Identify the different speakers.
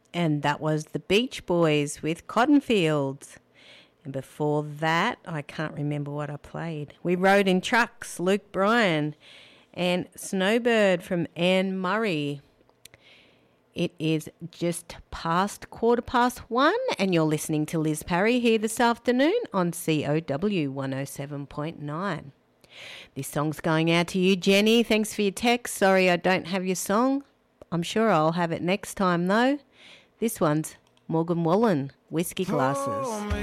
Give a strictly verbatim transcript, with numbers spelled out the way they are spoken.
Speaker 1: And that was the Beach Boys with Cotton Fields. And before that, I can't remember what I played. We Rode in Trucks, Luke Bryan, and Snowbird from Anne Murray. It is just past quarter past one, and you're listening to Liz Parry here this afternoon on C O W one oh seven point nine. This song's going out to you, Jenny. Thanks for your text. Sorry I don't have your song. I'm sure I'll have it next time, though. This one's Morgan Wallen, Whiskey Glasses.